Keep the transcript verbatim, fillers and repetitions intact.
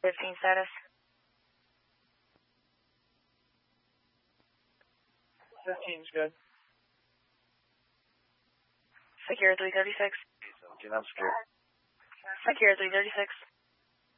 fifteen status. fifteen's good. Secure three thirty-six. seventeen, I'm secure. Secure three thirty-six.